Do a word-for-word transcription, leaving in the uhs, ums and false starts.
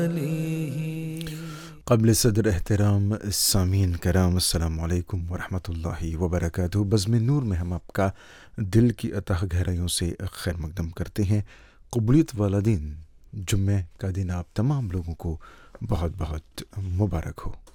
क़ब्ल सदर एहतराम सामीन कराम अस्सलामु अलैकुम वरहमतुल्लाहि वबरकातुहू। बज़्म नूर में हम आपका दिल की अथाह गहराइयों से खैर मकदम करते हैं। क़बूलियत वाला दिन जुम्मे का दिन आप तमाम लोगों को बहुत बहुत मुबारक हो।